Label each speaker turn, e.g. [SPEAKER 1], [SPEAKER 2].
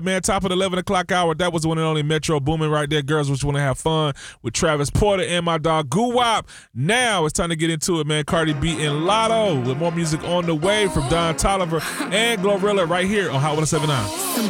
[SPEAKER 1] Man, top of the 11 o'clock hour. That was the one and only Metro Boomin right there. Girls which want to have fun with Travis Porter and my dog Goo-Wop. Now it's time to get into it, man. Cardi B and Lotto with more music on the way from Don Toliver and Glorilla right here on Hot 107.9.